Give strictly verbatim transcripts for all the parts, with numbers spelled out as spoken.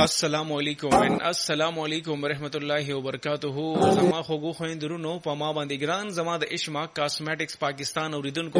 السلام علیکم السلام علیکم ورحمت الله وبرکاتہ. زما خوګو خويندرونو په ما باندې ګران زما د اشما کاسمیټکس پاکستان اوریدونکو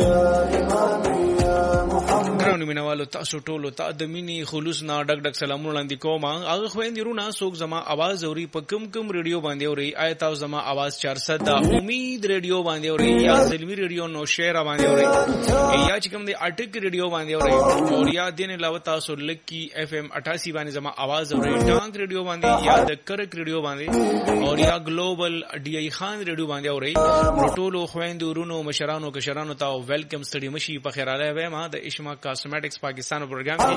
ګرانو مینوالو تاسو ټولو ته د مینی خلوص نه ډک ډک سلامونه وړاندې کوم. هغه خويندرونو څوک زما आवाज اوري په کم کم ریډیو باندې اوري آیا تاسو زما आवाज چار سو د امید ریډیو باندې اوري یا زلمی ریډیو نو شهر باندې اوري یا چې کوم دی اټک ریډیو باندې اوري او یا دین علاوه تاسو لکی اف ام اٹھاسی باندې زما आवाज اوري ټانک ریډیو باندې یا د کرک ریډیو باندې او یا ګلوبل ډی ای خان ریډیو باندې اوري. ټولو خويندورونو مشرانو کشرانو ته ویلکم ستړي مشي په خیر اله ما د اشما کاسمیټکس پاکستان پروګرام کې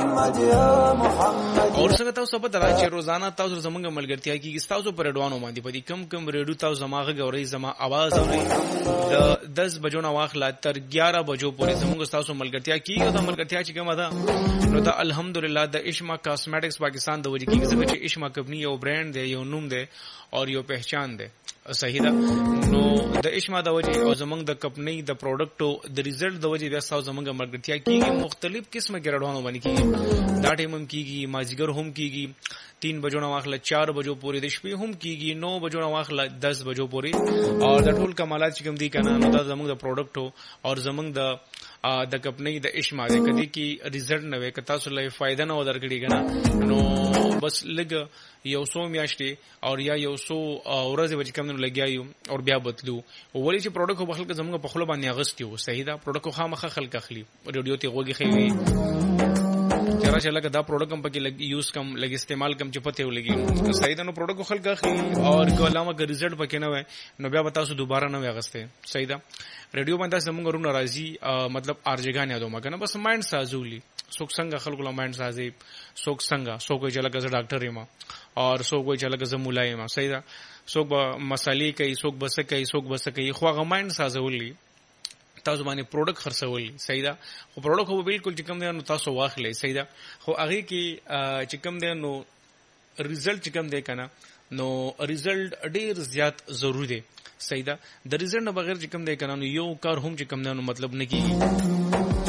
اور څنګه تاسو په درا چې روزانه تاسو زمونږ ملګرتیا کې تاسو پر اډوانو باندې په دې کم کم ریډیو تاسو زماغه غوري زما आवाज اوري د دس بجو نه واخلا تر ګیارہ بجو پورې زمونږ تاسو ملګرتیا کې او د ملګرتیا چې کومه ده نو دا الحمدلله د اشما کاسمیټکس پاکستان د وجې کې ځکه چې اشما کمپنی یو برانډ دی یو نوم دی او یو پہچان دی صحیح ده. نو د اشما د وجې او زمونږ د کمپنی د پروډکټو د ریزلټ د وجې بیا تاسو زمونږ ملګرتیا کې مختلف قسمه ګرډوانو باندې کیږي دا ټیم هم کیږي مازیګر هم کیږي تین بجو نه واخله چار بجو پورې د شپې هم کیږي نو بجو نه واخله دس بجو پورې او د ټول کمالات چې کوم دي کنه نو دا زمونږ د پروډکټو او زمونږ د د کمپنی د اشما د کدي کې ریزلټ نه وي که تاسو له فائدہ نه ودرکړي کنه نو بس لګ یو سو میاشتې او یا یو سو ورځې وجه کوم نه لګیایو او بیا بدلو ولې چې پروډکټ په خلک زمونږ په خپل باندې اغستي وو صحیح دا پروډکټ خامخه خلک اخلي ریډیو ته وګي خوي چرا چې لکه دا پروډکټ کم پکې لګ یوز کم لګ استعمال کم چې پته ولګي صحیح دا نو پروډکټ خلک اخلي او کلامه کې ریزلټ پکې نه وای نو بیا تاسو دوباره نه وغسته صحیح دا ریډیو باندې زمونږ ورو ناراضي مطلب ارجګان یادو مګنه بس مایند سازولي څوک څنګه خلکو لا مایند سازي څوک څنګه څوک چې لکه زه ډاکټر یم او څوک چې لکه زه مولا یم صحیح دا څوک به مسالې کوي څوک بس کوي څوک بس کوي خو هغه مایند سازولي تاسو باندې پروډکټ خرڅولي صحیح ده خو پروډکټ خو بالکل چې کوم دی نو تاسو واخلې صحیح ده خو هغه کې چې کوم دی نو ریزلټ چې کوم دی کنه نو ریزلټ ډیر زیات ضروری دی صحیح ده د ریزلټ نه بغیر چې کوم دی کنه نو یو کار هم چې کوم دی نو مطلب نه کیږي.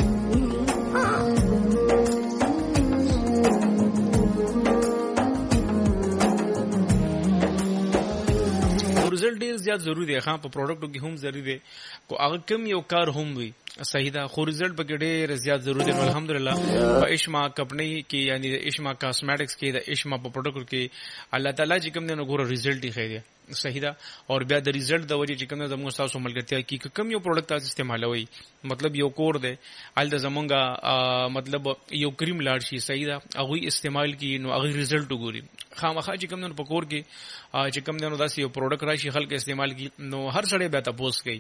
ریزلټ ډیر زیات ضروری دی خام په پروډکټو کې هم ضروری دی کو هغه کم یو کار هم وي صحیح ده خو ریزلټ پکې ډیر زیات ضروری دی. الحمدلله په اشما کمپنی کې یعنی د اشما کاسمیټکس کې د اشما په پروډکټ کې الله تعالی چې کوم دی نو ګوره ریزلټ یې خیر دی صحیح ده او بیا د ریزلټ د وجې چې کوم زموږ تاسو ملګرتیا کې کم یو پروډکټ تاسو استعمالوي مطلب یو کور دی ال د زمونږه مطلب یو کریم لاړ شي صحیح ده هغه استعمال کی نو هغه ریزلټ وګوري خامخا چې کوم نو په کور کې چې کوم نو داسې یو پروډکټ راشي خلک استعمال کی نو هر سړی بیا تاسو کوي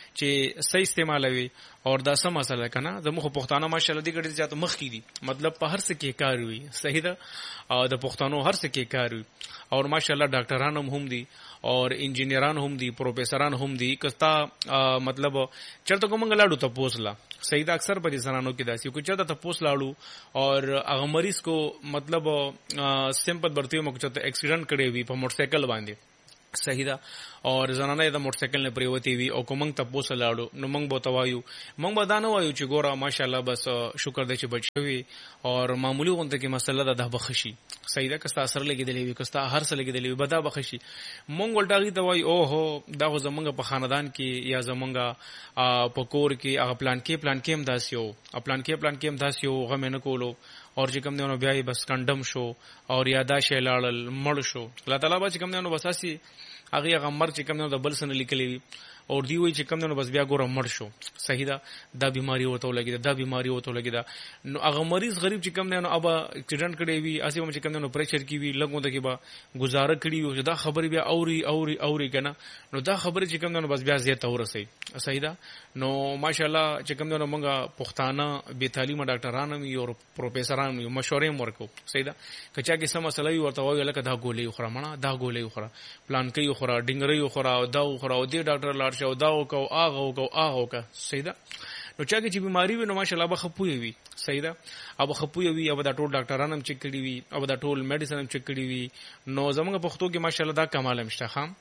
چې صحیح استعمالوي او دا سم مسله کنه زموږ پښتانه ماشاءالله دې ګډه ځات مخ کی دي مطلب په هر څه کې کار وي صحیح ده او د پښتانو هر څه کې کار وي او ماشاءالله ډاکټران هم دي اور انجینران هم دي پروفیسوران هم دي کستا مطلب چرته کوم غلاړو ته پوسلا صحیح ده اکثر په ځانانو کې داسي کو چرته ته پوس لاړو اور هغه مریض کو مطلب سمپل برتیو مو چرته اکسیډنٹ کړي وي په موټر سایکل باندې صحیح ده اور زنانه د موټر سایکل نه پریوتی وي او کومنګ ته پوسه لاړو نو موږ به توایو موږ به دا نه وایو چې ګوره ماشاءالله بس شکر دې چې بچوي اور معمولی غونډه کې مسله ده د بخشي صحیح ده کستا اثر لګیدلې وي کستا هر څه لګیدلې وي بدا بخشي موږ ولټاغي توای او هو دا زمونږ په خاندان کې یا زمونږ په کور کې هغه پلان کې پلان کې هم داسیو پلان کې پلان کې هم داسیو غو نه کولو اور چې کوم دیونو بیا بس کندم شو اور یادا شی لاړل مړ شو الله تعالی با چې کوم دیونو بساسي هغه غمر چې کوم دیونو د بل سن لیکلی وي اور دی وی چې کوم دیونو بس بیا ګوره مړ شو صحیح ده دا بیماری وته لګی دا بیماری وته لګی دا نو هغه مریض غریب چې کوم دیونو ابا اکسیډنٹ کړي وي اسی هم چې کوم دیونو پریشر کی وي لګو د کې با گزاره کړي وي دا خبر بیا اوري اوري اوري کنه نو دا خبر چې کوم دیونو بس بیا زیات اورسي صحیح ده نو ماشاءالله چې کوم دیونو موږ پښتانه به تعلیم ډاکټران او پروفیسوران یو مشورې ورکو صحیح ده کچا کې سم مسله ورته وایي لکه دا ګولې خورا مړه دا ګولې خورا پلان کوي خورا ډنګري خورا دا خورا او دې ډاکټر لاړ شو دا او کو اغه او کو اغه او کا صحیح ده نو چا کې چې بیماری وي نو ماشاءالله به خپوي وي صحیح ده او خپوي وي او دا ټول ډاکټران هم چیک کړي وي او دا ټول میډیسن هم چیک کړي وي نو زموږ پښتو کې ماشاءالله دا کمال هم شته خام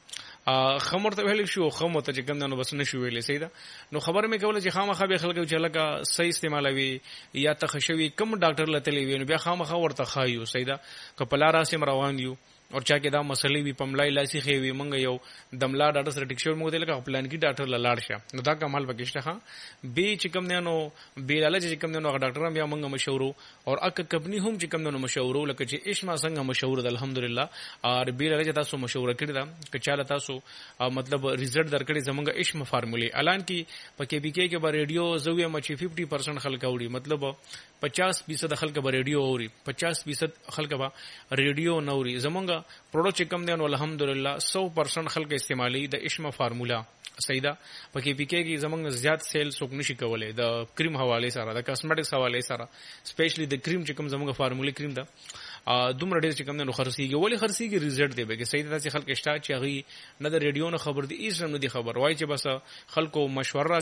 خمر ته ویل شو خمر ته چې کوم نه بس نشو ویلې سیدا نو خبر مې کوله چې خامخا به خلک چې لکه صحیح استعمالوي یا تخشوي کم ډاکټر لته وی نو بیا خامخا ورته خایو سیدا کپلارا سیم روان یو او چا کې دا مسلې وی پملای لاسي خې وی مونږ یو دملا ډاکټر سره ټیکشور مو دلته پلان کې ډاکټر لاړ شه نو دا کمال پکشته ها به چې کوم نه نو به لاله چې کوم نه نو ډاکټر بیا مونږ مشورو او اک کمپنی هم چې کوم نه مشورو لکه چې اشما څنګه مشور د الحمدلله او به لاله چې تاسو مشوره کړی دا که چاله تاسو مطلب ریزلټ درکړي زمونږ اشما فارمولې اعلان کې پکې بي کې کې به ریډیو زوی مچې پچاس پرسنټ خلک اوري مطلب پچاس فیصد خلک به ریډیو اوري پچاس فیصد خلک به ریډیو نوري زمونږ پروډکټ کم دی نو الحمدلله سو پرسنټ خلک استعمالي د اشما فارمولا سیدا پکې پکې کې زمونږ زیات سیل څوک نشي کولای د کریم حواله سره د کاسمیټکس حواله سره سپیشلی د کریم چې کوم زمونږ فارمولا کریم ده دومره ډېر چې کوم نه خرڅيږي ولی خرڅيږي ریزلټ دی به سیدا چې خلک اشتا چې هغه نه د ریډیو نه خبر دي ایس نه دي خبر وای چې بس خلکو مشوره